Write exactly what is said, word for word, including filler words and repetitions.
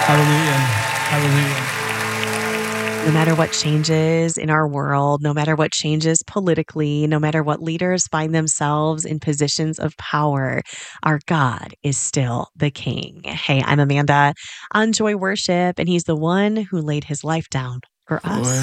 Hallelujah. Hallelujah. No matter what changes in our world, no matter what changes politically, no matter what leaders find themselves in positions of power, our God is still the King. Hey, I'm Amanda on Joy Worship, and He's the one who laid His life down for us.